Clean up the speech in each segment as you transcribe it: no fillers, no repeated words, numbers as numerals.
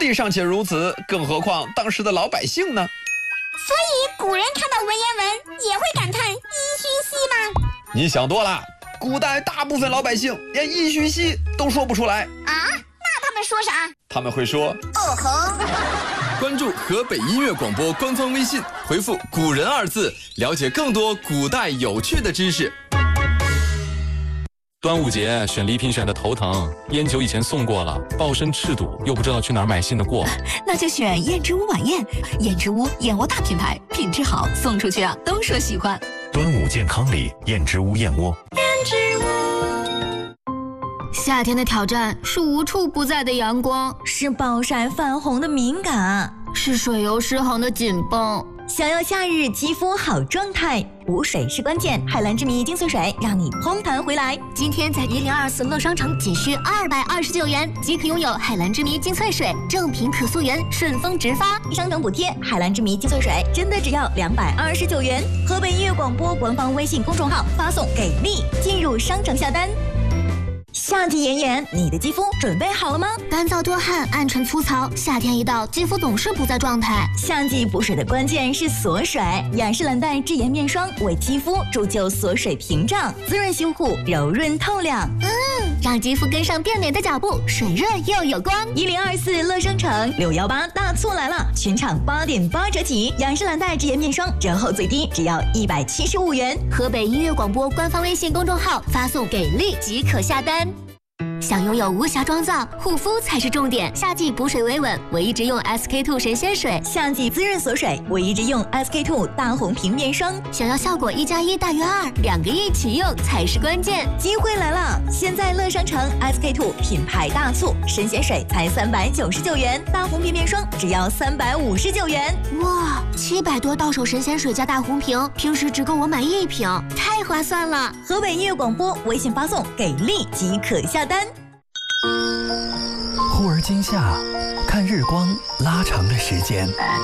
力尚且如此，更何况当时的老百姓呢？ 所以古人看到文言文也会感叹噫吁兮吗？ 你想多了，古代大部分老百姓连噫吁兮都说不出来啊？那他们说啥？ 他们会说哦吼。 关注河北音乐广播官方微信，回复“古人”2字，了解更多古代有趣的知识。 端午节选礼品选的头疼，烟酒以前送过了，抱身赤赌，又不知道去哪儿买新的过。 那就选燕之屋晚宴，燕之屋燕窝大品牌，品质好，送出去啊都说喜欢。 端午健康礼，燕之屋燕窝。 燕之屋。夏天的挑战是无处不在的阳光， 是暴晒泛红的敏感， 是水油失衡的紧绷。 想要夏日肌肤好状态，补水是关键。海蓝之谜精粹水让你嘭弹回来。 今天在1024乐商城仅需229元即可拥有海蓝之谜精粹水，正品可溯源，顺丰直发， 商城补贴。海蓝之谜精粹水真的只要229元。河北音乐广播官方微信公众号发送给力，进入商城下单。夏季炎炎，你的肌肤准备好了吗？ 干燥多汗、暗沉粗糙，夏天一到，肌肤总是不在状态。 夏季补水的关键是锁水，雅诗兰黛智妍面霜为肌肤铸就锁水屏障，滋润修护，柔润透亮。 让肌肤跟上变美的脚步，水润又有光。 1024乐商城618大促来了，全场8.8折起，雅诗兰黛智妍面霜折后最低只要175元。 河北音乐广播官方微信公众号发送给力即可下单。想拥有无瑕妆造，护肤才是重点。夏季补水维稳，唯一直用 SK2 神仙水； 夏季滋润锁水，唯一直用 SK2 大红瓶面霜。 想要效果1+1大于2，两个一起用才是关键。 机会来了！现在乐商城 SK2 品牌大促，神仙水才399元，大红瓶面霜只要359元。 哇，700多到手神仙水加大红瓶，平时只够我买1瓶，太划算了！ 河北音乐广播微信发送给力即可下单。 忽而今夏，看日光拉长的时间，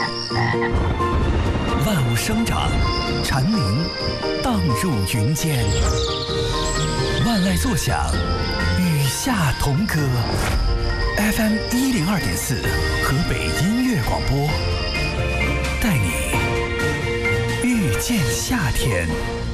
万物生长，蝉鸣荡入云间，万籁作响，与夏同歌。FM 102.4，河北音乐广播，带你遇见夏天。